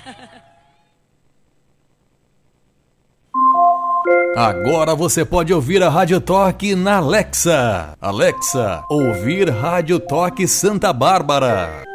Agora você pode ouvir a Rádio Toque na Alexa. Alexa, ouvir Rádio Toque Santa Bárbara.